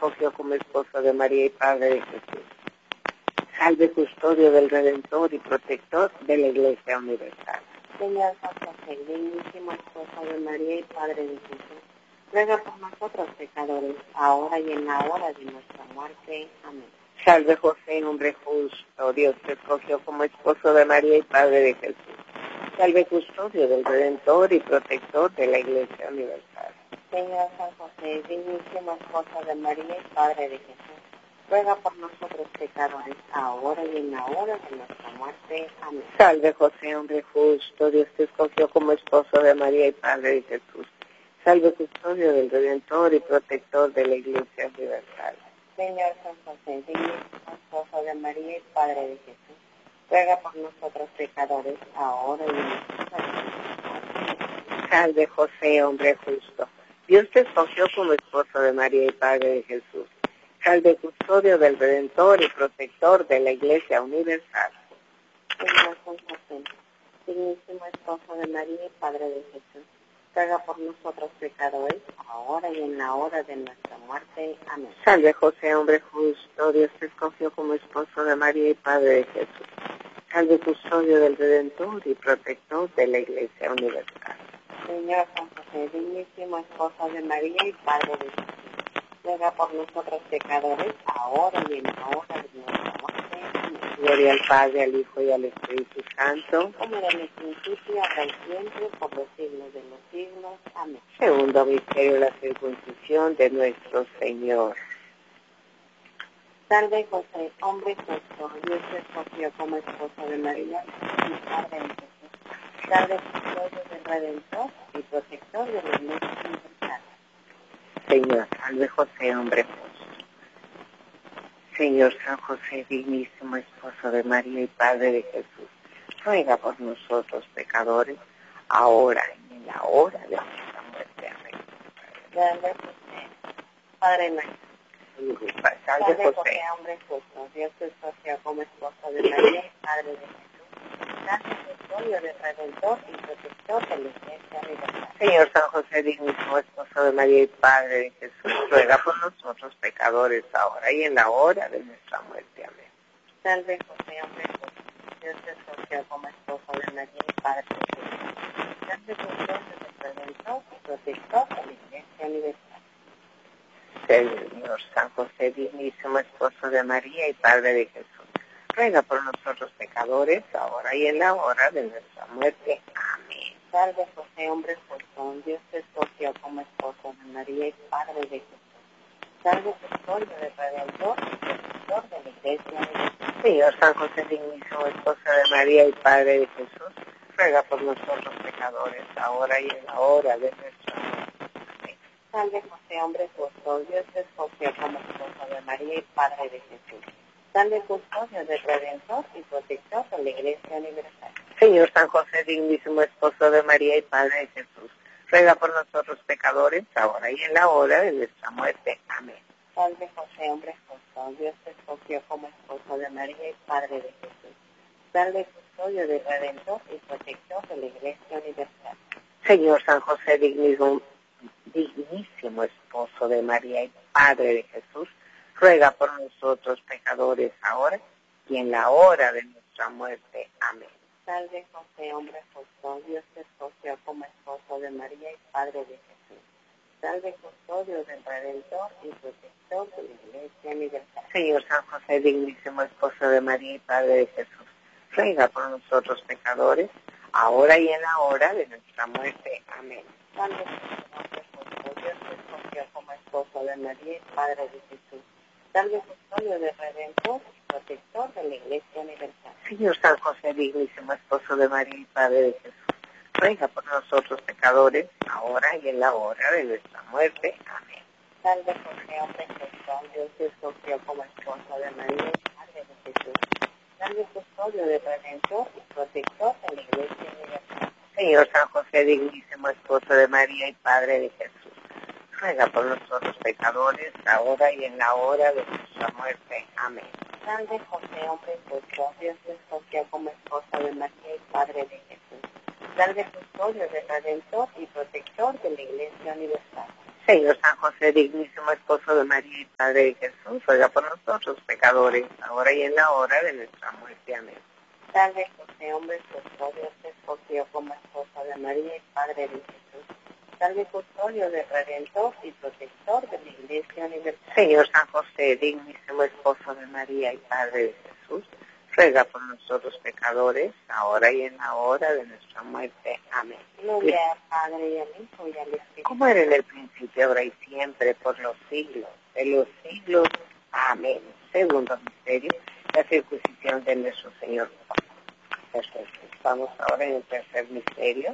escogió como esposo de María y Padre de Jesús. Salve custodio del Redentor y protector de la Iglesia Universal. Señor San José, dignísimo esposo de María y Padre de Jesús, ruega por nosotros pecadores, ahora y en la hora de nuestra muerte. Amén. Salve José, hombre justo, Dios te escogió como esposo de María y Padre de Jesús. Salve custodio del Redentor y protector de la Iglesia Universal. Señor San José, dignísimo esposo de María y Padre de Jesús, ruega por nosotros pecadores, ahora y en la hora de nuestra muerte. Amén. Salve José, hombre justo, Dios te escogió como esposo de María y Padre de Jesús. Salve custodio del Redentor y protector de la Iglesia Universal. Señor San José, dignísimo esposo de María y Padre de Jesús, ruega por nosotros pecadores, ahora y en la hora de nuestra muerte. Salve José, hombre justo, Dios te escogió como esposo de María y Padre de Jesús. Salve custodio del Redentor y protector de la Iglesia Universal. Señor San José, dignísimo esposo de María y Padre de Jesús, ruega por nosotros pecadores, ahora y en la hora de nuestra muerte. Amén. Salve José, hombre justo, Dios te escogió como esposo de María y Padre de Jesús. Salve custodio del Redentor y protector de la Iglesia Universal. Señor San José, dignísimo esposo de María y Padre de Jesús, ruega por nosotros pecadores, ahora y en la hora de nuestra muerte. Amén. Gloria al Padre, al Hijo y al Espíritu Santo. Como era en el principio, ahora y siempre, por los siglos de los siglos. Amén. Segundo misterio, la circuncisión de nuestro Señor. Salve José, hombre justo, Dios te escogió como esposo de María y Padre de Jesús. Salve custodio del Redentor y protector de la Iglesia Universal. Señor, salve José, hombre justo. Señor San José, dignísimo esposo de María y Padre de Jesús, ruega por nosotros pecadores, ahora y en la hora de nuestra muerte. Amén. Salve José, Padre nuestro. Salve Salve José. José, hombre justo, Dios te escogió como esposo de María y Padre de Jesús. Salve custodio del Redentor y protector de la Iglesia Universal. Señor San José, dignísimo esposo de María y Padre de Jesús, ruega por nosotros pecadores, ahora y en la hora de nuestra muerte. Amén. Salve José, hombre justo, Dios te escogió como esposo de María y Padre de Jesús. Salve custodio del Redentor y protector de la Iglesia Universal. Señor San José, dignísimo esposo de María y Padre de Jesús, ruega por nosotros pecadores, ahora y en la hora de nuestra muerte. Amén. Salve José, hombre justo, Dios te escogió como esposo de María y Padre de Jesús. Salve custodio del Redentor y protector de la Iglesia Universal. Señor San José, dignísimo esposo de María y Padre de Jesús, ruega por nosotros pecadores, ahora y en la hora de nuestra muerte. Amén. Salve José, hombre justo, Dios te escogió como esposo de María y Padre de Jesús. Salve custodio del Redentor y protector de la Iglesia Universal. Señor San José, dignísimo esposo de María y Padre de Jesús, ruega por nosotros pecadores, ahora y en la hora de nuestra muerte. Amén. Salve José, hombre justo, Dios te escogió como esposo de María y Padre de Jesús. Salve custodio del Redentor y protector de la Iglesia Universal. Señor San José, dignísimo esposo de María y Padre de Jesús, ruega por nosotros pecadores, ahora y en la hora de nuestra muerte. Amén. Salve José, hombre justo, Dios te escogió como esposo de María y Padre de Jesús. Salve custodio del Redentor y protector de la Iglesia Universal. Señor San José, dignísimo esposo de María y Padre de Jesús, ruega por nosotros pecadores, ahora y en la hora de nuestra muerte. Amén. Salve José, hombre justo, Dios te escogió como esposo de María y Padre de Jesús. Salve custodio del Redentor y protector de la Iglesia Universal. Señor San José, dignísimo esposo de María y Padre de Jesús, ruega por nosotros pecadores, ahora y en la hora de nuestra muerte. Amén. Salve José, hombre justo, Dios te escogió como esposo de María y Padre de Jesús. Salve custodio del Redentor y protector de la Iglesia Universal. Señor San José, dignísimo esposo de María y Padre de Jesús, ruega por nosotros pecadores, ahora y en la hora de nuestra muerte. Amén. Salve José, hombre justo, Dios te escogió como esposo de María y Padre de Jesús. Salve custodio del Redentor y protector de la Iglesia Universal. Señor San José, dignísimo esposo de María y Padre de Jesús, ruega por nosotros pecadores, ahora y en la hora de nuestra muerte. Amén. Salve José, hombre custodio, te escogió como esposo de María y Padre de Jesús. Salve custodio del Redentor y protector de la Iglesia Universal. Señor San José, dignísimo esposo de María y Padre de Jesús, ruega por nosotros pecadores, ahora y en la hora de nuestra muerte. Amén. Gloria al Padre y al Hijo y al Espíritu. Como era en el principio, ahora y siempre, por los siglos de los siglos. Amén. Segundo misterio, la circuncisión de nuestro Señor. Perfecto. Estamos ahora en el tercer misterio,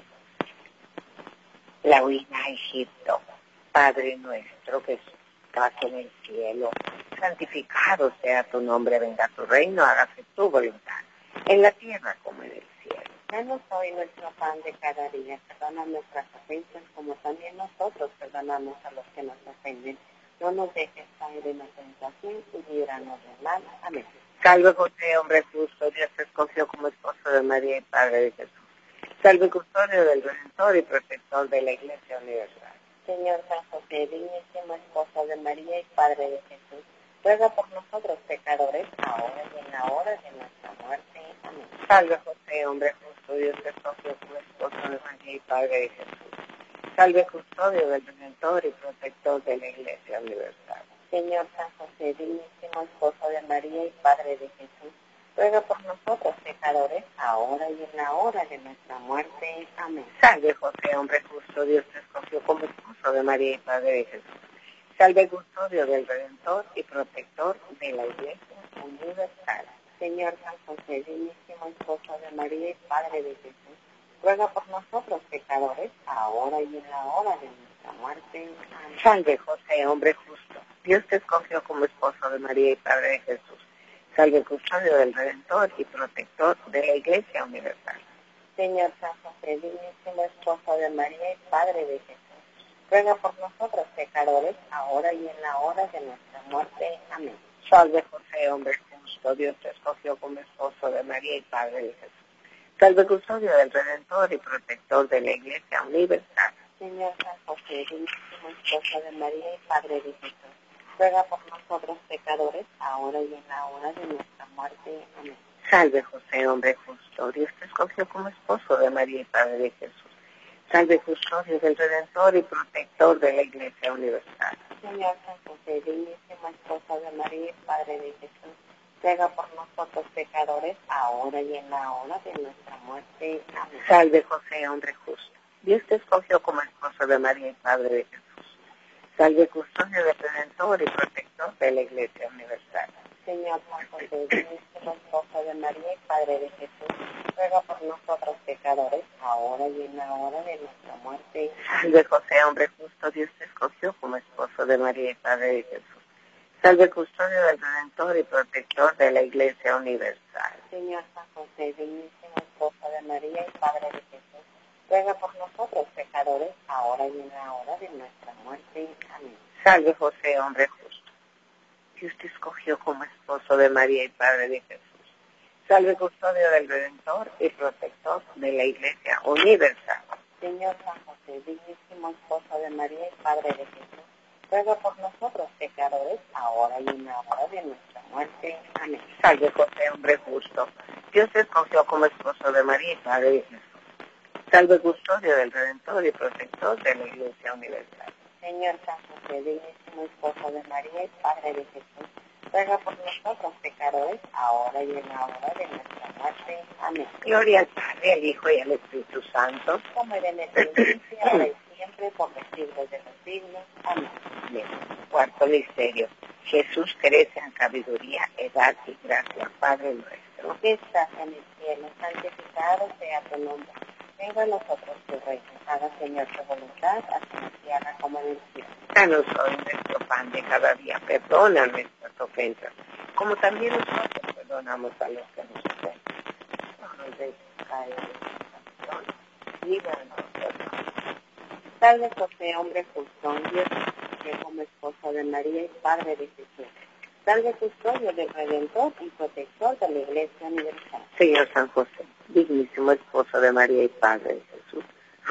la huida a Egipto. Padre nuestro que estás en el cielo, santificado sea tu nombre, venga tu reino, hágase tu voluntad, en la tierra como en el cielo. Danos hoy nuestro pan de cada día, perdona nuestras ofensas como también nosotros perdonamos a los que nos ofenden. No nos dejes caer en la tentación y líbranos del mal. Amén. Salve José, hombre justo, Dios te escogió como esposo de María y Padre de Jesús. Salve custodio del Redentor y protector de la Iglesia Universal. Señor San José, dignísimo esposo de María y Padre de Jesús, ruega por nosotros pecadores, ahora y en la hora de nuestra muerte. Amén. Salve José, hombre justo, Dios te escogió como esposo de María y Padre de Jesús. Salve custodio del Redentor y protector de la Iglesia Universal. Señor San José, dignísimo esposo de María y Padre de Jesús, ruega por nosotros pecadores, ahora y en la hora de nuestra muerte. Amén. Salve José, hombre justo, Dios te escogió como esposo de María y Padre de Jesús. Salve custodio del Redentor y protector de la Iglesia Universal. Señor San José, dignísimo esposo de María y Padre de Jesús, ruega por nosotros pecadores, ahora y en la hora de nuestra muerte. Amén. Salve José, hombre justo, Dios te escogió como esposo de María y Padre de Jesús. Salve custodio del Redentor y protector de la Iglesia Universal. Señor San José, dignísimo esposo de María y Padre de Jesús, ruega por nosotros pecadores, ahora y en la hora de nuestra muerte. Amén. Salve José, hombre justo, Dios te escogió como esposo de María y Padre de Jesús. Salve custodio del Redentor y protector de la Iglesia Universal. Señor San José, dignísimo esposo de María y Padre de Jesús, ruega por nosotros pecadores, ahora y en la hora de nuestra muerte. Amén. Salve José, hombre justo, Dios te escogió como esposo de María y Padre de Jesús. Salve custodio del Redentor y protector de la Iglesia Universal. Señor San José, dignísimo esposo de María y Padre de Jesús, ruega por nosotros pecadores, ahora y en la hora de nuestra muerte. Amén. Salve José, hombre justo, Dios te escogió como esposo de María y Padre de Jesús. Salve custodio del Redentor y protector de la Iglesia Universal. Señor San José, dignísimo esposo de María y Padre de Jesús, ruega por nosotros pecadores, ahora y en la hora de nuestra muerte. Salve José, hombre justo, Dios te escogió como esposo de María y Padre de Jesús. Salve custodio del Redentor y protector de la Iglesia Universal. Señor San José, dignísimo esposo de María y Padre de Jesús, ruega por nosotros pecadores, ahora y en la hora de nuestra muerte. Amén. Salve José, hombre justo, Dios te escogió como esposo de María y Padre de Jesús. Salve custodio del Redentor y protector de la Iglesia Universal. Señor San José, dignísimo esposo de María y Padre de Jesús, ruega por nosotros pecadores, ahora y en la hora de nuestra muerte. Amén. Salve José, hombre justo, Dios te escogió como esposo de María y Padre de Jesús. Salve custodio del Redentor y protector de la Iglesia Universal. Señor San José, dignísimo esposo de María y Padre de Jesús, ruega por nosotros pecadores, ahora y en la hora de nuestra muerte. Amén. Gloria al Padre, al Hijo y al Espíritu Santo. Como era en el principio, ahora y siempre, por los siglos de los siglos. Amén. Bien. Cuarto misterio. Jesús crece en sabiduría, edad y gracia. Padre nuestro, Que estás en el cielo, santificado sea tu nombre. Venga a nosotros tu reino. Haga, Señor, tu voluntad, así en la tierra como en el cielo. danos hoy nuestro pan de cada día. Perdona nuestras ofensas, como también nosotros perdonamos a los que nos ofenden. No nos dejes caer en tentación, líbranos del mal. Salve José, hombre justo, Dios que como esposo de María y Padre de Jesús. Salve custodio del Redentor y protector de la Iglesia Universal. Señor San José, dignísimo esposo de María y Padre de Jesús,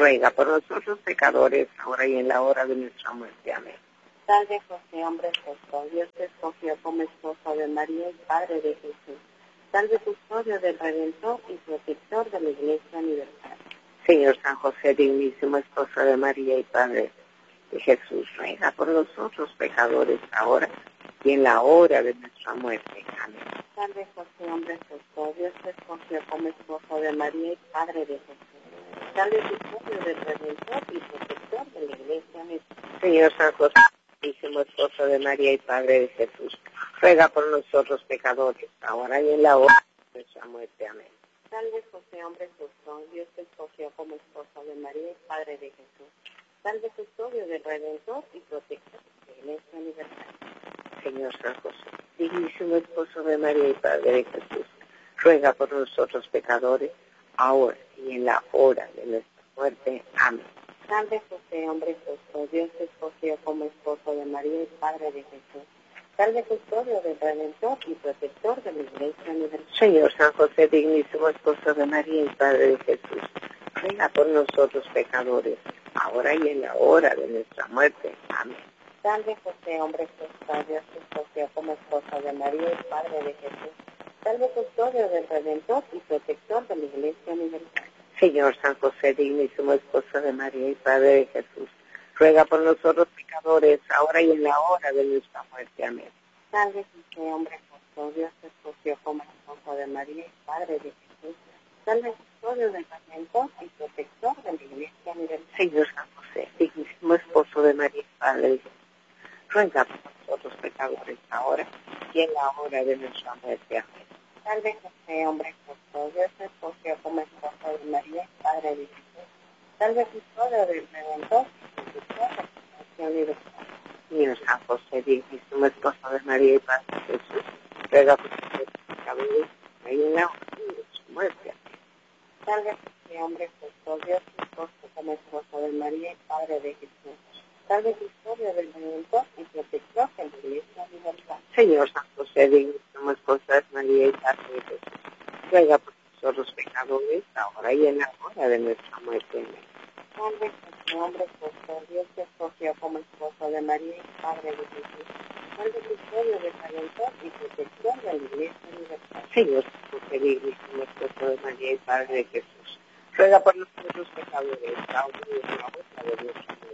ruega por nosotros pecadores, ahora y en la hora de nuestra muerte. Amén. Salve José, hombre justo, Dios te escogió como esposo de María y Padre de Jesús. Salve custodio del Redentor y protector de la Iglesia universal. Señor San José, dignísimo esposo de María y Padre de Jesús, ruega por nosotros pecadores, ahora y en la hora de nuestra muerte. Amén. Salve José, hombre justo, Dios te escogió como esposo de María y Padre de Jesús. Salve custodio del Redentor y protector de la Iglesia universal. Señor San José, dignísimo esposo de María y Padre de Jesús, ruega por nosotros pecadores, ahora y en la hora de nuestra muerte. Amén. Salve José, hombre justo, Dios te escogió como esposo de María y Padre de Jesús. Salve custodio del Redentor y protector de la Iglesia universal. Señor San José, dignísimo esposo de María y Padre de Jesús, ruega por nosotros pecadores, ahora y en la hora de nuestra muerte. Amén. Salve José, hombre justo, Dios te escogió como esposo de María y Padre de Jesús. Salve custodio del Redentor y protector de la Iglesia universal. Señor San José, dignísimo esposo de María y Padre de Jesús, ruega por nosotros pecadores, ahora y en la hora de nuestra muerte. Amén. Salve José, hombre justo, Dios te escogió como esposo de María y Padre de Jesús. Salve custodio del Redentor y protector de la Iglesia universal. Señor San José, dignísimo esposo de María y Padre de Jesús, ruega por nosotros pecadores, ahora y en la hora de nuestra muerte. Amén. Salve José, hombre justo, Dios te escogió como esposo de María y Padre de Jesús. Salve custodio del Redentor y protector de la Iglesia universal. Señor San José, dignísimo esposo de María y Padre de Jesús, ruega por nosotros pecadores, ahora y en la hora de nuestra muerte. Amén. Salve José, hombre justo, Dios te escogió como esposo de María y Padre de Jesús. Salve custodio del Redentor y protector de la Iglesia universal. Señor San José, dignísimo esposo de María y Padre de Jesús, ruega por nosotros pecadores, ahora y en la hora de nuestra muerte. Salve José, hombre justo, Dios te escogió como esposo de María y Padre de Jesús. Salve custodio del Redentor y protector de la Iglesia universal. Señor San José, dignísimo esposo de María y Padre de Jesús, ruega por nosotros pecadores, ahora y en la hora de nuestra muerte. Amén. Salve José, hombre justo, Dios te escogió como esposo de María y Padre de Jesús. Salve custodio del Redentor y protector de la Iglesia universal. Señor San José, dignísimo esposo de María y Padre de Jesús, ruega por nosotros pecadores, ahora y en la hora de nuestra muerte.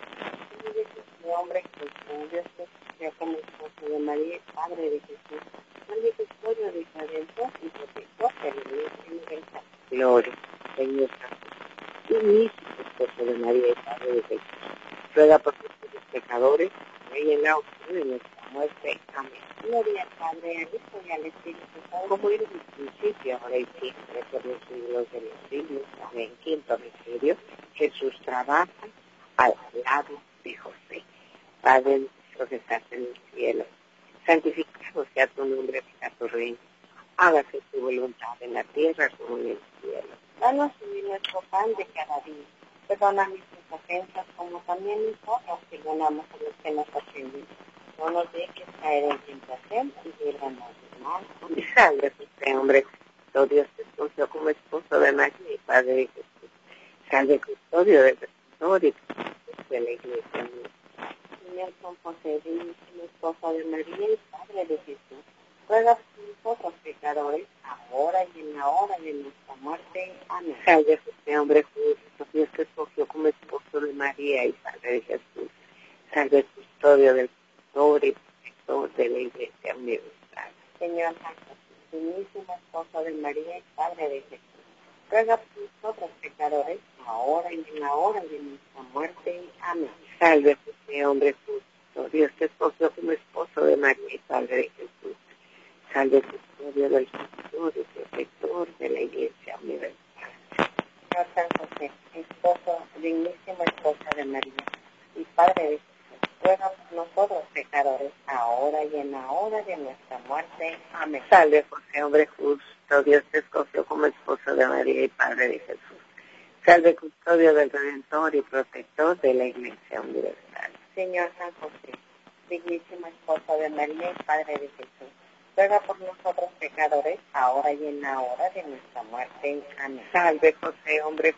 Salve José, hombre justo, Dios te escogió como esposo de María y Padre de Jesús. Salve custodio del Redentor y protector de la Iglesia universal. Gloria, Señor San José, dignísimo esposo de María y Padre de Jesús, ruega por nosotros pecadores, ahora y en la hora de nuestra muerte. Amén. Gloria al Padre, al Hijo y al Espíritu Santo. Como era en el principio, ahora y siempre, por los siglos de los siglos. Amén. Quinto misterio, Jesús trabaja al lado de José. Padre nuestro que estás en el cielo, santificado sea tu nombre, venga tu reino. Hágase tu voluntad en la tierra como en el cielo. Danos hoy nuestro pan de cada día. Perdona nuestras ofensas como también nosotros perdonamos a los que nos ofenden. No nos dejes caer en tentación y líbranos del mal. Y salve José, hombre justo, Dios te escogió como esposo de María y Padre de Jesús. Salve custodio del Redentor y protector de la Iglesia universal. Señor San José, dignísimo esposo de María y Padre de Jesús, ruega por nosotros pecadores, ahora y en la hora de nuestra muerte. Amén. Salve José, hombre justo, Dios te escogió como esposo de María y Padre de Jesús. Salve custodio del Redentor y protector de la Iglesia universal. Señor San José, dignísimo esposo de María y Padre de Jesús, ruega por nosotros pecadores, ahora y en la hora de nuestra muerte. Amén. Salve José, hombre justo, Dios te escogió como esposo de María y Padre de Jesús. Salve custodio del Redentor y protector de la Iglesia universal. Señor San José, esposo, dignísimo esposo de María y Padre de Jesús, ruega por nosotros pecadores, ahora y en la hora de nuestra muerte. Amén. Salve José, hombre justo, Dios te escogió como esposo de María y Padre de Jesús. Salve custodio del Redentor y protector de la Iglesia universal. Señor San José, dignísimo esposo de María y Padre de Jesús, ruega por nosotros pecadores, ahora y en la hora de nuestra muerte. Amén. Salve José, hombre justo,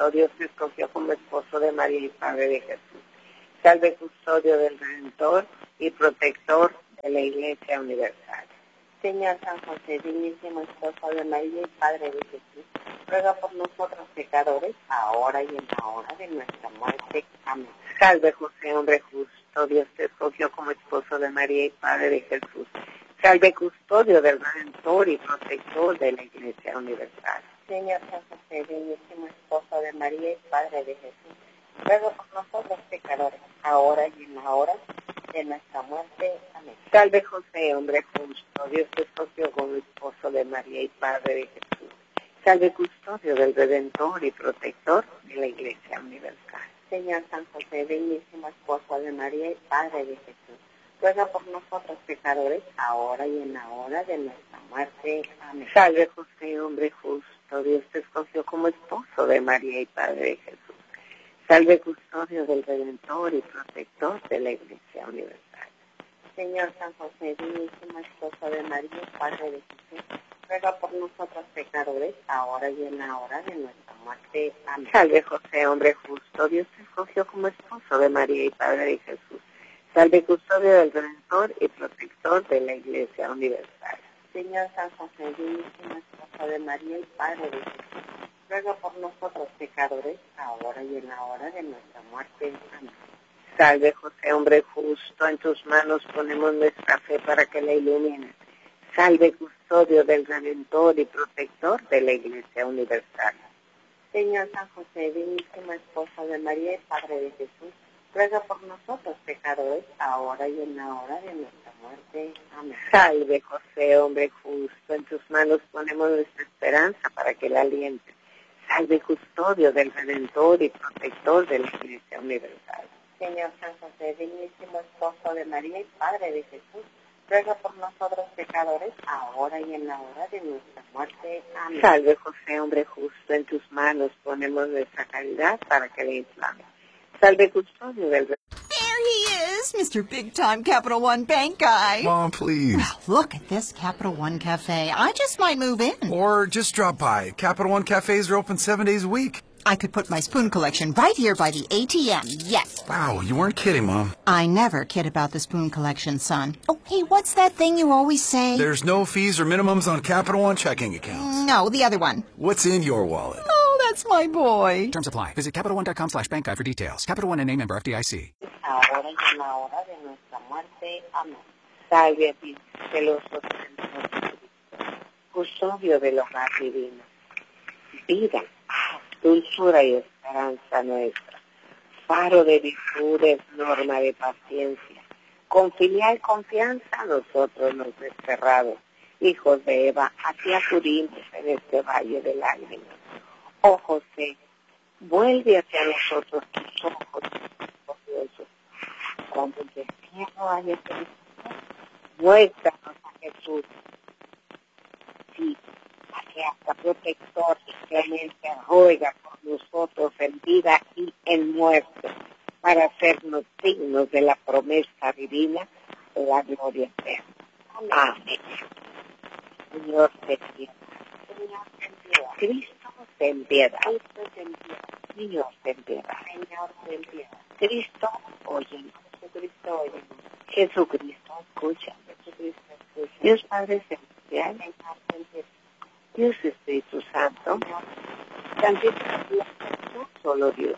justo, Dios te escogió como esposo de María y Padre de Jesús. Salve custodio del Redentor y protector de la Iglesia Universal. Señor San José, dignísimo esposo de María y Padre de Jesús, ruega por nosotros pecadores, ahora y en la hora de nuestra muerte. Amén. Salve José, hombre justo, Dios te escogió como esposo de María y Padre de Jesús. Salve custodio del Redentor y protector de la Iglesia Universal. Señor San José, dignísimo esposo de María y Padre de Jesús, ruega por nosotros pecadores, ahora y en la hora de nuestra muerte. Amén. Salve José, hombre justo, Dios te escogió como esposo de María y Padre de Jesús. Salve custodio del Redentor y protector de la Iglesia Universal. Señor San José, dignísimo esposo de María y Padre de Jesús, ruega por nosotros pecadores, ahora y en la hora de nuestra muerte. Amén. Salve José, hombre justo, Dios te escogió como esposo de María y Padre de Jesús. Salve custodio del Redentor y protector de la Iglesia Universal. Señor San José, dignísimo esposo de María y Padre de Jesús, ruega por nosotros pecadores, ahora y en la hora de nuestra muerte. Amén. Salve José, hombre justo, Dios te escogió como esposo de María y Padre de Jesús. Salve custodio del Redentor y protector de la Iglesia Universal. Señor San José, dignísimo esposo de María y Padre de Jesús, ruega por nosotros pecadores, ahora y en la hora de nuestra muerte. Amén. Salve José, hombre justo, en tus manos ponemos nuestra fe para que la ilumines. Salve custodio del Redentor y protector de la Iglesia Universal. Señor San José, dignísimo esposo de María y Padre de Jesús, ruega por nosotros pecadores, ahora y en la hora de nuestra muerte. Amén. Salve José, hombre justo, en tus manos ponemos nuestra esperanza para que la alientes. Salve custodio del Redentor y protector de la Iglesia Universal. Señor San José, dignísimo esposo de María y Padre de Jesús, ruega por nosotros pecadores, ahora y en la hora de nuestra muerte. Amén. Salve José, hombre justo, en tus manos ponemos nuestra caridad para que la inflame. Salve custodio del There he is, Mr. Big Time Capital One Bank guy. Mom, please. Well, look at this Capital One Cafe. I just might move in. Or just drop by. Capital One cafes are open 7 days a week. I could put my spoon collection right here by the ATM. Yes. Wow, you weren't kidding, Mom. I never kid about the spoon collection, son. Oh, hey, what's that thing you always say? There's no fees or minimums on Capital One checking accounts. No, the other one. What's in your wallet? Oh, that's my boy. Terms apply. Visit CapitalOne.com/bank guide for details. Capital One and a member FDIC. Ahora y en la hora de nuestra muerte. Amén. Salve a ti, celoso Santo, custodio del hogar divino. Vida, dulzura y esperanza nuestra. Faro de virtudes, norma de paciencia. Con filial confianza nosotros los desterrados, hijos de Eva, a ti acudimos en este valle de lágrimas. Oh José, vuelve hacia nosotros tus ojos gloriosos. Cuando el destierro haya felicidad, muéstranos a Jesús. Sí, que hasta protector y clemencia ruega por nosotros en vida y en muerte, para hacernos dignos de la promesa divina de la gloria eterna. Amén. Señor, ten piedad. Señor, ten piedad. Cristo, ten piedad. Cristo, ten piedad. Señor, ten piedad. Señor, ten piedad. Cristo, óyenos. Jesucristo, óyenos. Jesucristo, escucha. Jesucristo, escucha. Dios Padre Celestial, Señor, ten piedad. Dios Espíritu Santo, santificado no solo Dios,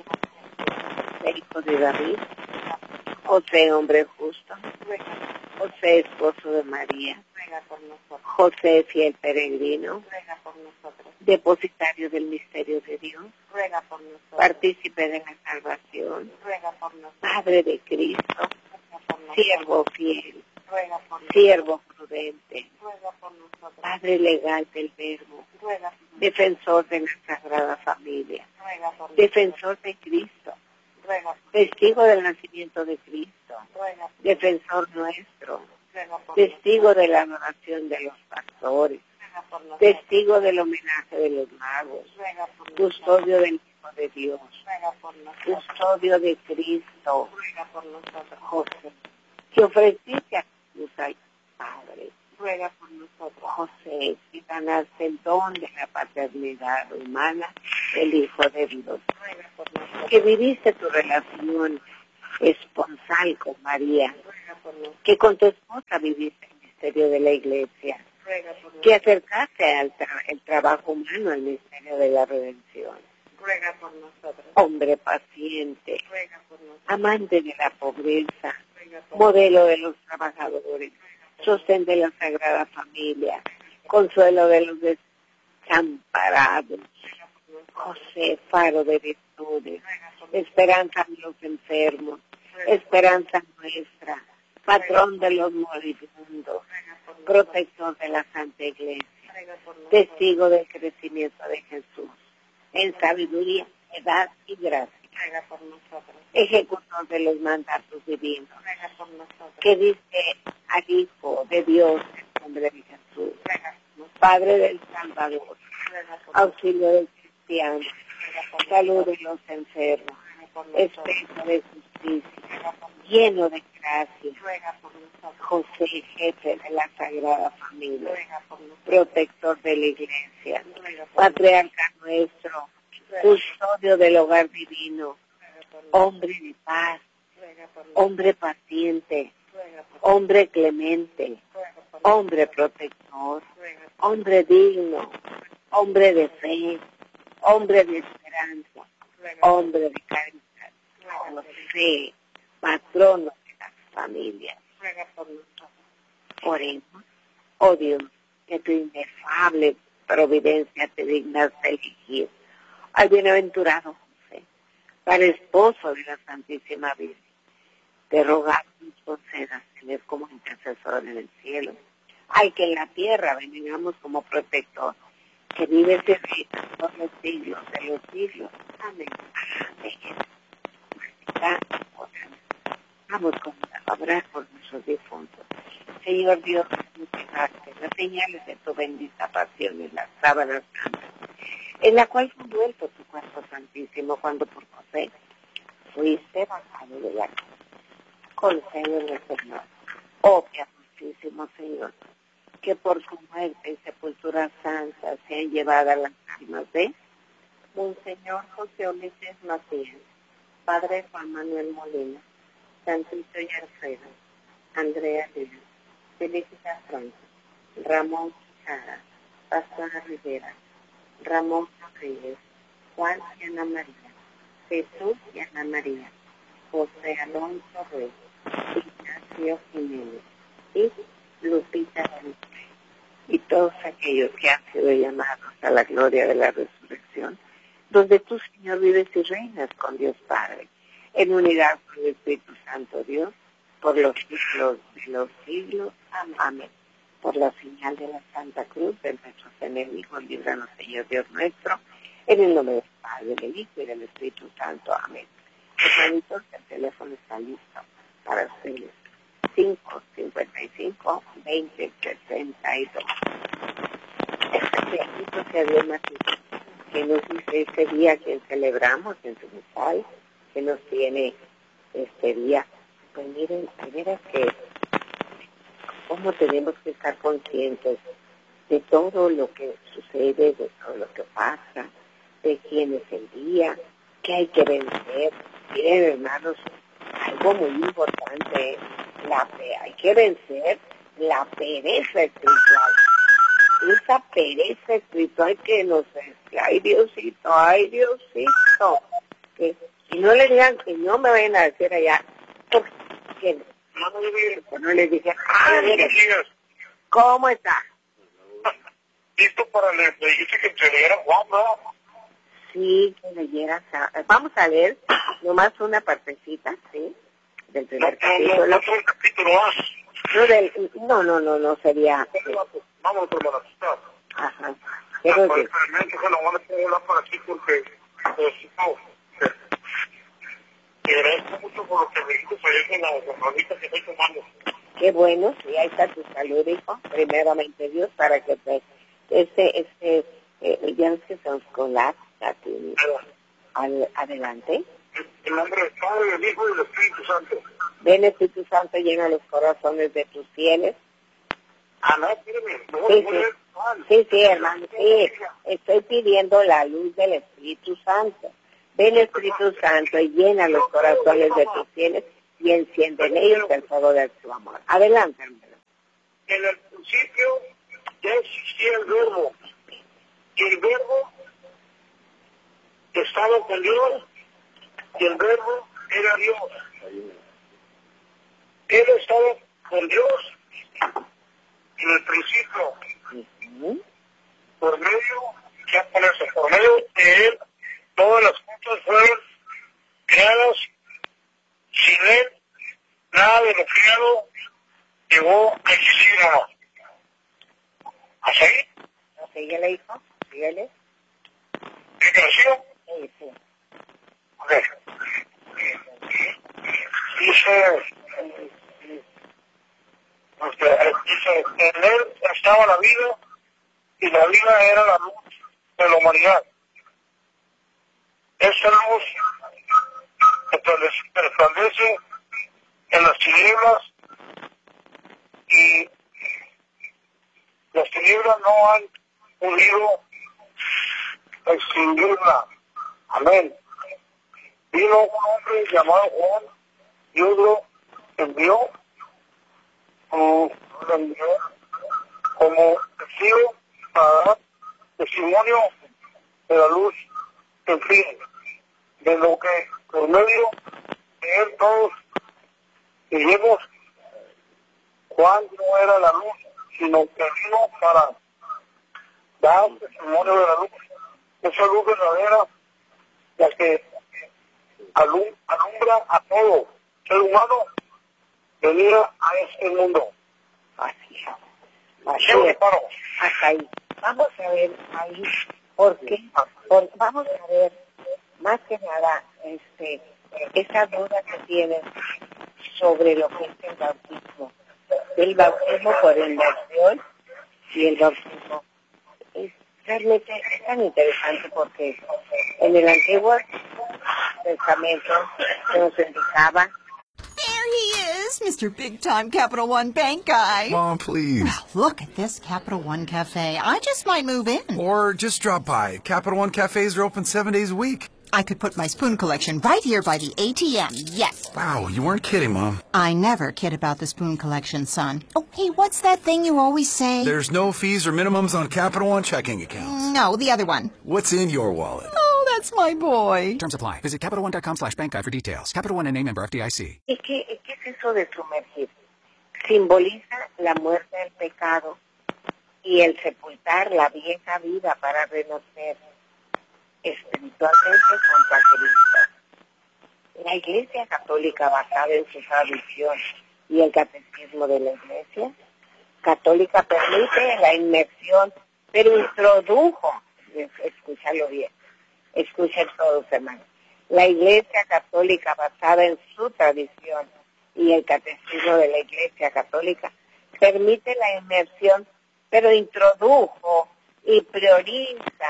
el Hijo de David, José, hombre justo, José, esposo de María, Ruega por nosotros. José, fiel peregrino, Ruega por nosotros. depositario del misterio de Dios, Ruega por nosotros. partícipe de la salvación, Ruega por nosotros. Padre de Cristo, Ruega por nosotros. siervo fiel, Ruega por nosotros. siervo prudente, Ruega por nosotros. Padre legal del Verbo, Ruega por nosotros. defensor de la Sagrada Familia, Ruega por nosotros. defensor de Cristo, Ruega por testigo del nacimiento de Cristo, Ruega por defensor nuestro, Ruega por testigo de la adoración de los pastores, Ruega por nosotros. testigo del homenaje de los magos, Ruega por nosotros. custodio del Hijo de Dios, Ruega por nosotros. custodio de Cristo, Ruega por nosotros. José, que ofreciste a Jesús al Padre, ruega por nosotros. José, que ganaste el don de la paternidad humana, el Hijo de Dios, Ruega por nosotros. que viviste tu relación esponsal con María, Ruega por nosotros. que con tu esposa viviste el misterio de la Iglesia, Ruega por nosotros. que acercaste al el trabajo humano al misterio de la redención. Ruega por nosotros. Hombre paciente, Ruega por nosotros. amante de la pobreza, Ruega por modelo de los trabajadores, sostén de la Sagrada Familia, consuelo de los desamparados, José, faro de virtudes, esperanza de los enfermos, esperanza nuestra, patrón de los moribundos, protector de la Santa Iglesia, testigo del crecimiento de Jesús, en sabiduría, edad y gracia, Ruega por nosotros. ejecutor de los mandatos divinos, Ruega por nosotros. que dice al Hijo de Dios en nombre de Jesús, Ruega por nosotros. Padre del Salvador, Ruega por auxilio del cristiano, nosotros. salud de los enfermos, Ruega por nosotros. espejo de justicia, Ruega por nosotros. lleno de gracia, Ruega por nosotros. José, jefe de la Sagrada Familia, Ruega por nosotros. protector de la Iglesia, Ruega por patriarca nuestro, custodio del hogar divino, hombre de paz, Ruega por nosotros. hombre paciente, Ruega por hombre clemente, Ruega por hombre protector, Ruega por hombre digno, hombre de fe, hombre de esperanza, Ruega hombre de caridad, José, patrono de las familias. Ruega por nosotros. Oremos, oh Dios, que tu inefable providencia te dignas de elegir al bienaventurado José, para esposo de la Santísima Virgen. Te rogamos nos concedas tener como intercesor en el cielo, al que en la tierra veneramos como protector, que vives y reinas por los siglos de los siglos. Amén. Amén. Vamos con la palabra por nuestros difuntos. Señor Dios, multiplicaste las señales de tu bendita pasión y las sábanas santas, en la cual fue envuelto tu cuerpo santísimo cuando por José fuiste bajado de la cruz. Concédeme, Señor, oh piadosísimo Señor, que por su muerte y sepultura santa sean llevadas las almas de Monseñor José Ulises Macías, Padre Juan Manuel Molina, Santito y Alfredo, Andrea Díaz, Felicitas Franco, Ramón Chara, Pastora Rivera, Ramón Rodríguez, Juan y Ana María, Jesús y Ana María, José Alonso Ruiz, Ignacio Jiménez y Lupita Benítez, y todos aquellos que han sido llamados a la gloria de la resurrección, donde tú, Señor, vives y reinas con Dios Padre, en unidad con el Espíritu Santo Dios, por los siglos de los siglos. Amén. Por la señal de la Santa Cruz de nuestros enemigos, líbranos, Señor Dios nuestro, en el nombre del Padre, del Hijo y del Espíritu Santo. Amén. Hermanitos, el teléfono está listo para ustedes. 555-2062. Bendito sea Dios Mateo, que nos dice este día que celebramos en su misal, que nos tiene este día. Pues miren, de veras que cómo tenemos que estar conscientes de todo lo que sucede, de todo lo que pasa, de quién es el día, que hay que vencer. Miren, hermanos, algo muy importante, hay que vencer la pereza espiritual. Esa pereza espiritual que nos dice, ay Diosito, que no le digan, que no me vayan a decir allá, porque no les dije, ¿cómo está? Listo para leer, me dijiste que te leyera Juan, ¿verdad? Sí, que leyeras. Vamos a leer nomás una partecita, ¿sí? Del primer capítulo. No, un capítulo más. No, sería... Vamos a tomar la Ajá. Pero Pero pues, realmente, bueno, van a poner para aquí porque, pues, no, te agradezco mucho por lo que me dijiste ayer de la hermanita que estoy tomando. qué bueno, sí, ahí está tu salud, hijo. Primeramente Dios, para que te... ya ves que son escolar, adelante. En nombre del Padre, del Hijo y del Espíritu Santo. Ven, Espíritu Santo, llena los corazones de tus fieles no, espérame. Sí, hermano, sí. Estoy pidiendo la luz del Espíritu Santo. Ven Espíritu Santo y llena los corazones de tus fieles y enciende en ellos el fuego de tu amor. Adelante, hermano. En el principio ya existía el verbo. Y el verbo estaba con Dios. Y el verbo era Dios. Él estaba con Dios en el principio. Por medio de Él, todas las cosas fueron creadas. Sin Él, nada de lo creado llegó a existir, ¿no? ¿Hasta ahí? ¿No? Síguele, hijo, síguele. ¿Qué creció? Sí. Ok. Dice, en Él estaba la vida, y la vida era la luz de la humanidad. Esa luz resplandece en las tinieblas, y las tinieblas no han podido extinguirla. Amén. Vino un hombre llamado Juan, Dios lo envió como testigo para dar testimonio de la luz, en fin, de lo que por medio de él todos vivimos. Juan no era la luz, sino que vino para dar testimonio de la luz. Esa luz verdadera, la que alumbra a todo ser humano, venía a este mundo. Así ¿Sí, hermano? hasta ahí. Vamos a ver ahí, ¿por qué? Vamos a ver, más que nada, esa duda que tienes sobre lo que es el bautismo. El bautismo por inmersión y el bautismo. Realmente es tan interesante porque en el Antiguo Testamento se nos indicaba. There he is, Mr. Big Time Capital One Bank Guy. Mom, please. Well, look at this Capital One Cafe. I just might move in. Or just drop by. Capital One cafes are open 7 days a week. I could put my spoon collection right here by the ATM, yes. Wow, you weren't kidding, Mom. I never kid about the spoon collection, son. Oh, hey, what's that thing you always say? There's no fees or minimums on Capital One checking accounts. No, the other one. What's in your wallet? Oh, that's my boy. Terms apply. Visit CapitalOne.com/bankguide for details. Capital One and a member FDIC. ¿Qué es eso de sumergir? Simboliza la muerte del pecado y el sepultar la vieja vida para renacer espiritualmente junto a Cristo. La Iglesia Católica, basada en su tradición y el catecismo de la Iglesia Católica, permite la inmersión, pero introdujo, escúchalo bien, escuchen todos, hermanos, la Iglesia Católica, basada en su tradición y el catecismo de la Iglesia Católica, permite la inmersión, pero introdujo y prioriza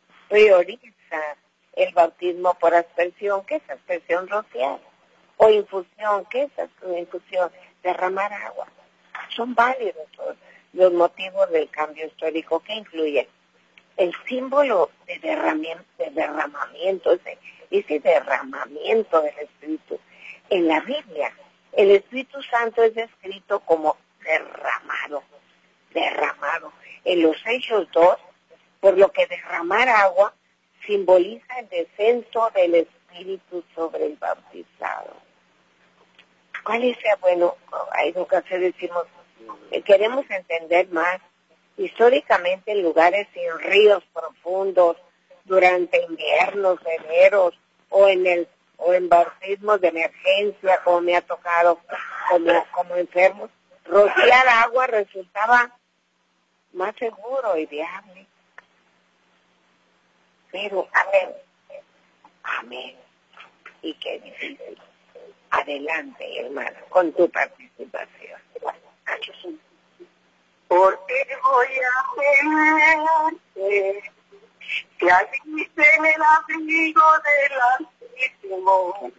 el bautismo por aspersión. ¿Qué es aspersión? Rociar. O infusión. ¿Qué es infusión? Derramar agua. Son válidos los motivos del cambio histórico que incluyen el símbolo de derramamiento, ese derramamiento del Espíritu. En la Biblia, el Espíritu Santo es descrito como derramado. En los Hechos 2, por lo que derramar agua simboliza el descenso del Espíritu sobre el bautizado. ¿Cuál sea? Bueno, hay ocasiones decimos, queremos entender más. Históricamente en lugares sin ríos profundos, durante inviernos severos, o en bautismos de emergencia, como me ha tocado como enfermos, rociar agua resultaba más seguro y viable. Pero, amén. Y qué difícil. Adelante, hermano, con tu participación. Porque voy a tenerte, que habite en el abrigo del Altísimo.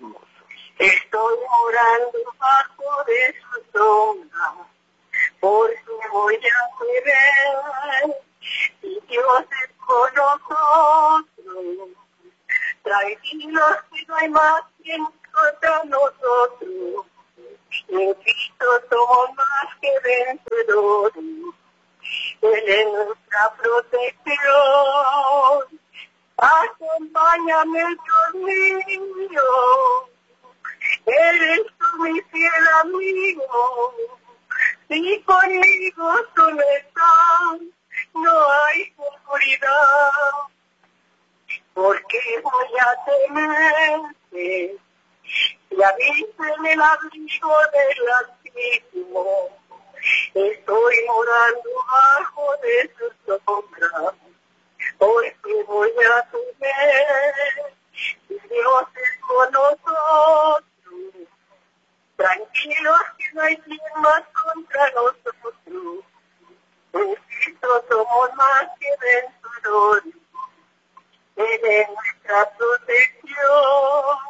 Estoy orando bajo de su sombra, por su voy a querer, y Dios es con nosotros. Tranquilos que no hay más quien contra nosotros. En Cristo somos más que vencedores. Él es nuestra protección. Acompáñame, Dios mío. Eres tú mi fiel amigo. Si conmigo tú no estás, no hay seguridad. Porque voy a temerte, y habita en el abrigo del Altísimo. Estoy morando bajo de su sombra, porque voy a temer, Dios es con nosotros. Tranquilos que no hay quien más contra nosotros. En Cristo somos más que vencedores. Él es nuestra protección.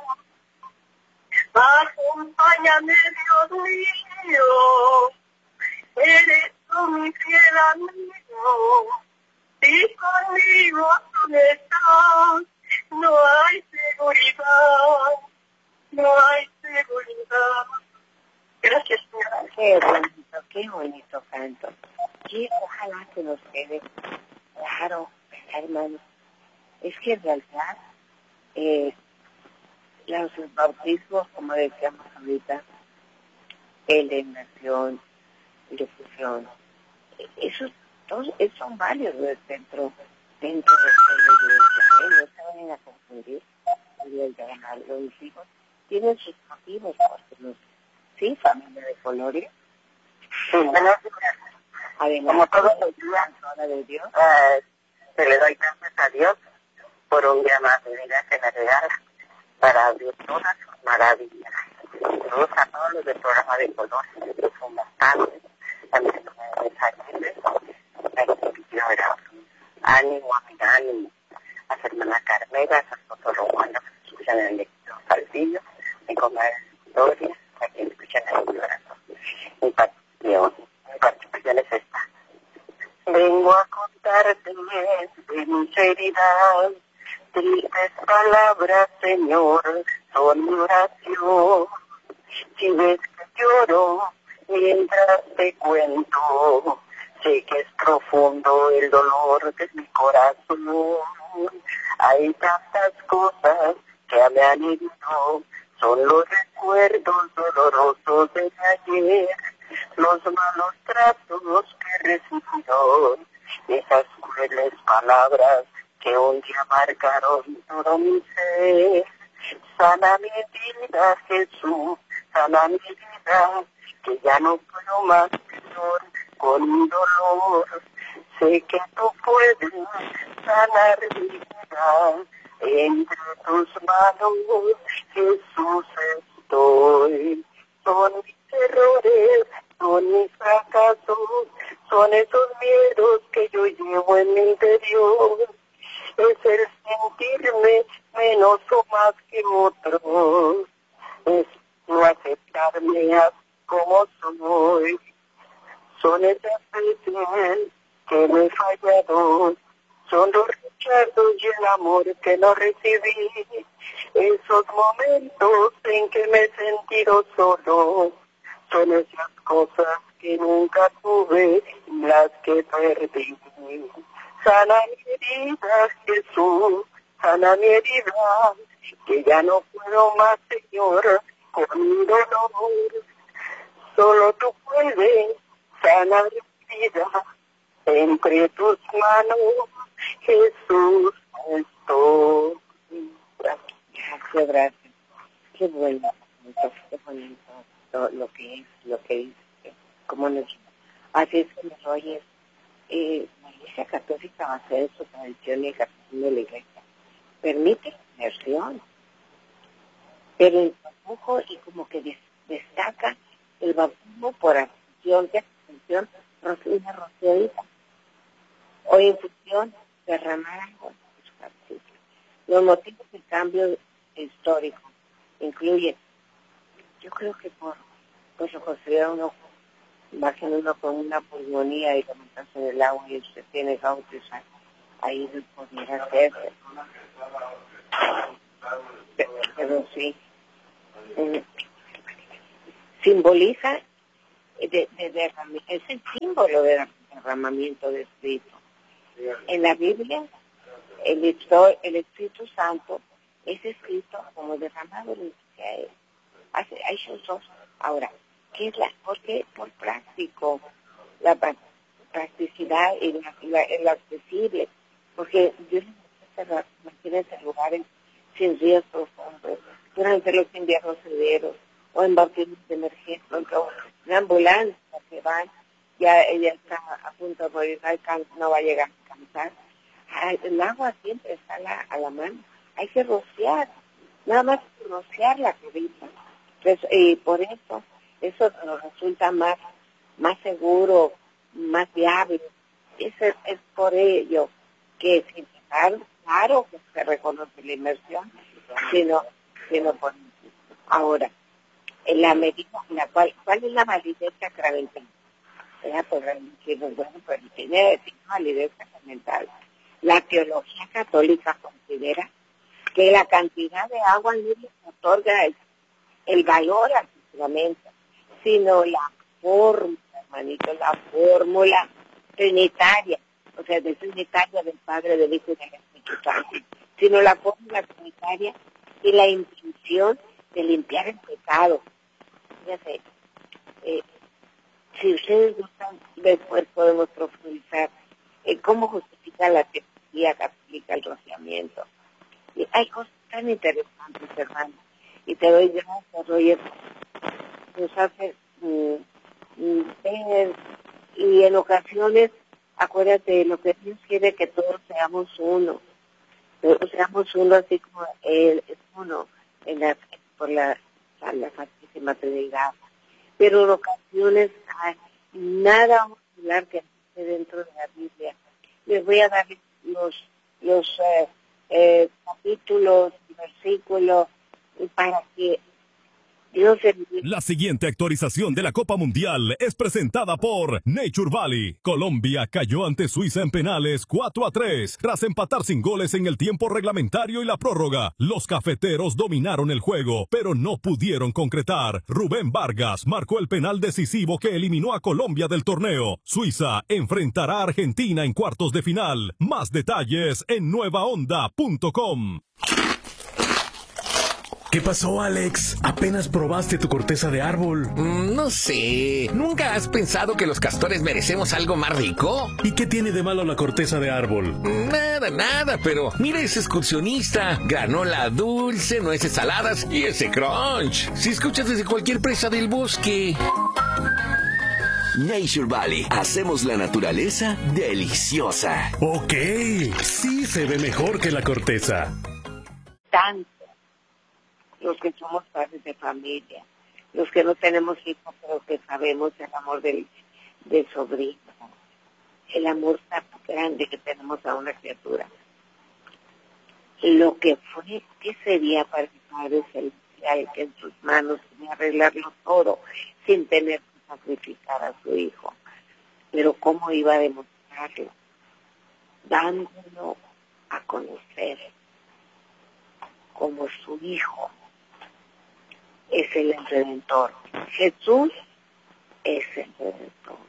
Acompáñame, Dios mío. Eres tú mi fiel amigo. Si conmigo tú no estás, no hay seguridad. No hay seguridad. Gracias, señora. Qué bonito canto. Y ojalá que nos quede claro, hermanos. Es que en realidad los bautismos, como decíamos ahorita, la inmersión, la fusión, esos son varios dentro de la iglesia. No se vayan a confundir. Los hijos tienen sus motivos por serlos. Sí, familia de colores. Sí, Además, como todos los días, de Dios. se le doy gracias a Dios por un día más de vida que me regala para abrir todas sus maravillas. Saludos a todos los del programa de colores, que son bastantes, también los mensajes, ánimo, ánimo, a su hermana Carmela, a su esposo Romano, que escuchan el lector Salvillo, mi comadre Gloria, a quien escuchan el corazón. Mi participación es esta. Vengo a contarte de mi heridas, tristes palabras, Señor, son mi oración. Si ves que lloro mientras te cuento, sé que es profundo el dolor de mi corazón. Hay tantas cosas que me han herido, son los recuerdos dolorosos de ayer, los malos tratos que recibieron, esas crueles palabras que un día marcaron todo mi ser. Sana mi vida, Jesús, sana mi vida, que ya no puedo más, Señor, con mi dolor. Sé que tú puedes sanar mi vida, entre tus manos, Jesús, estoy. Son mis errores, son mis fracasos, son esos miedos que yo llevo en mi interior. Es el sentirme menos o más que otros, es no aceptarme como soy. Son esas veces que me he fallado, son los rechazos y el amor que no recibí, esos momentos en que me he sentido solo, son esas cosas que nunca tuve, las que perdí. Sana mi herida, Jesús, sana mi herida, que ya no puedo más, Señor, con mi dolor. Solo tú puedes sanar mi vida, entre tus manos, Jesús, estoy. Gracias. Qué bonito, qué bonito lo que es, como nos... Así es que nos oyes. La Iglesia Católica va a hacer su tradición y el catecismo de la Iglesia. Permite inmersión, pero en tampoco y como que destaca el bautismo por abstención, que es abstención, una rociadita, o infusión, derramar agua en su bautismo. Los motivos de cambio histórico incluyen, yo creo que por lo considera uno Imagínenlo con una pulmonía y lo metas en el agua y usted tiene que bautizar. Ahí no podría hacerlo. Pero sí. Simboliza es el símbolo de derramamiento de Espíritu. En la Biblia, el Espíritu Santo es escrito como derramado en Israel. Hay esos dos. Ahora, ¿qué es ¿por qué? Por práctico, la practicidad y lo accesible, porque Dios nos mantiene en lugares sin ríos profundos, durante los inviernos severos, o en bautismos de emergencia, en ambulancias que van, ya ella está a punto de morir, no va a llegar a cansar. El agua siempre está a la mano, hay que rociar, nada más rociar la cubita. Entonces, y por eso nos resulta más seguro, más viable. Es por ello que sin dejar claro que se reconoce la inmersión, sino por ahora, en la medida en la ¿cuál es la validez sacramental? Podrán decirnos, bueno, pero tiene validez sacramental. La teología católica considera que la cantidad de agua libre otorga el valor al sacramento, sino la fórmula, hermanito, la fórmula trinitaria, o sea, de trinitaria del Padre, del Hijo y del Espíritu Santo, sino la fórmula trinitaria y la intención de limpiar el pecado. Fíjate, si ustedes gustan, después podemos profundizar cómo justifica la teología católica el rociamiento. Y hay cosas tan interesantes, hermano, y te doy gracias, Roger, nos hace ver, y en ocasiones, acuérdate, lo que Dios quiere que todos seamos uno así como Él es uno por la Santísima Trinidad. Pero en ocasiones hay nada popular que esté dentro de la Biblia. Les voy a dar los capítulos, versículos, para que Dios... La siguiente actualización de la Copa Mundial es presentada por Nature Valley. Colombia cayó ante Suiza en penales 4-3, tras empatar sin goles en el tiempo reglamentario y la prórroga. Los cafeteros dominaron el juego, pero no pudieron concretar. Rubén Vargas marcó el penal decisivo que eliminó a Colombia del torneo. Suiza enfrentará a Argentina en cuartos de final. Más detalles en nuevaonda.com. ¿Qué pasó, Alex? ¿Apenas probaste tu corteza de árbol? No sé. ¿Nunca has pensado que los castores merecemos algo más rico? ¿Y qué tiene de malo la corteza de árbol? Nada, pero mira ese excursionista. Granola dulce, nueces saladas y ese crunch. Si escuchas desde cualquier presa del bosque. Nature Valley. Hacemos la naturaleza deliciosa. Ok, sí se ve mejor que la corteza. Tanto los que somos padres de familia, los que no tenemos hijos, pero que sabemos el amor del sobrino, el amor tan grande que tenemos a una criatura. Lo que fue, ¿qué sería para el Padre Celestial que en sus manos tenía arreglarlo todo sin tener que sacrificar a su hijo? Pero ¿cómo iba a demostrarlo? Dándolo a conocer como su hijo. Es el Redentor. Jesús es el Redentor.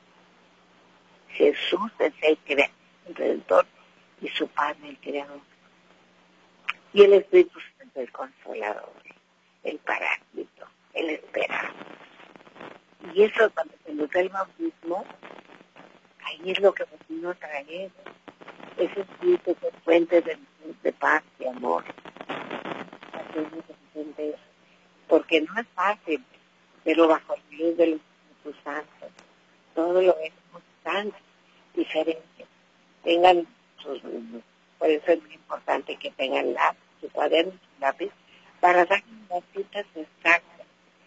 Jesús es el Redentor y su Padre el Creador. Y el Espíritu Santo el Consolador, el Paráclito, el Esperanza. Y eso cuando se nos da el bautismo, ahí es lo que nos vino a traer. Ese Espíritu que es fuente de paz y amor. Porque no es fácil, pero bajo la luz del Espíritu Santo, todo lo es tan diferente. Tengan por eso es muy importante que tengan su cuaderno, su lápiz, para dar las citas exactas.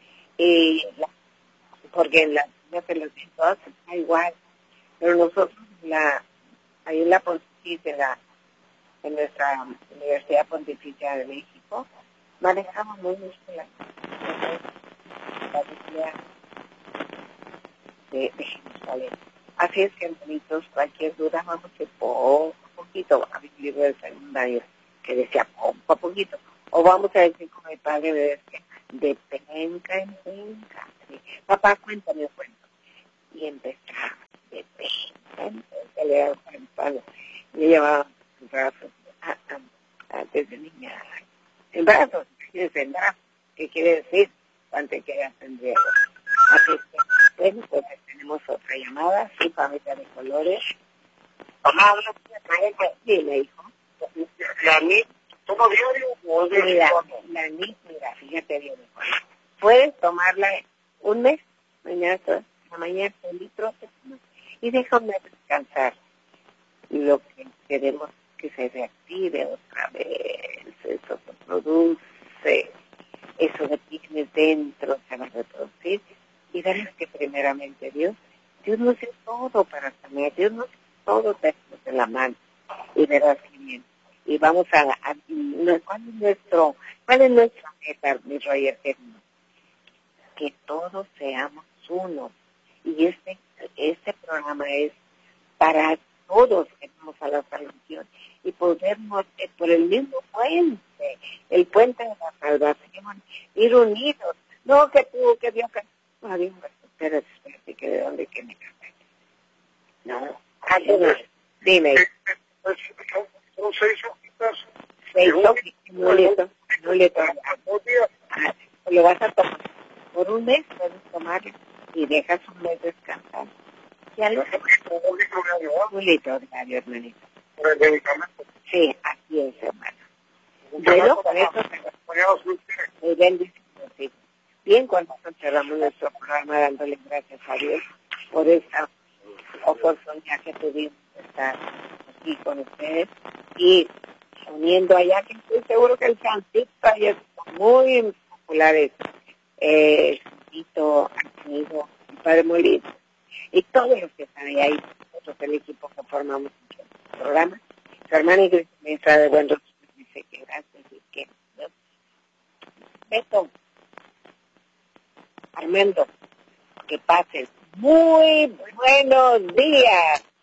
Porque en la de los todas está igual, pero nosotros ahí en la Pontificia, en nuestra Universidad Pontificia de México, manejamos muy mucho la Biblia de Jerusalén. Así es que, hermanitos, cualquier duda, vamos a poquito a mi libro de secundario, que decía poco a poquito. O vamos a decir con mi padre, de penca en penca. ¿Sí? Papá, cuéntame un cuento. Y empezaba de penca en penca, le daba el padre. Le llevaba en brazos, desde niña, en brazos, en brazos, ¿qué quiere decir? Cuando quieras tendría. Así que, bueno, pues tenemos otra llamada, sí, familia de colores. Mamá, una pregunta. Sí, me dijo. ¿La NIT toma diario o es de Mira, la NIT, mira, fíjate bien. Puedes tomarla un mes, mañana, la mañana, un litro, y déjame descansar. Lo que queremos que se reactive otra vez, eso se produce, eso que tienes dentro se va a reproducir, y verás que primeramente Dios nos dio todo para sanar, Dios nos dio todo tenemos en la mano, y verás que bien. Y vamos ¿cuál es nuestra meta, mi Roger querido? Que todos seamos uno. Y este programa es para todos que vamos a la salvación y podernos, por el mismo puente, el puente de la salvación, ir unidos. No que tú, que Dios, que... No, Dios, espérate, que de dónde que me cambié. No, dime. Son 6 hojitas. 6 hojitas, no le tomas. Lo vas a tomar. Por un mes puedes tomarlo y dejas un mes descansar. Ya lo sé. Un litro diario, hermanito. ¿Por el medicamento? Sí, así es, hermano. Bueno, por eso te bendiciones, sí. Bien, cuando cerramos nuestro programa dándole gracias a Dios por esta oportunidad que tuvimos de estar aquí con ustedes y uniendo allá, que estoy seguro que el Santito ahí es muy popular, Santito, Arturo, el Padre Molino, y todos los que están ahí, nosotros el equipo que formamos el programa. Su hermana Iglesia Ministra de Buen Rostro dice que gracias y que Beto, Armando, que pases muy buenos días.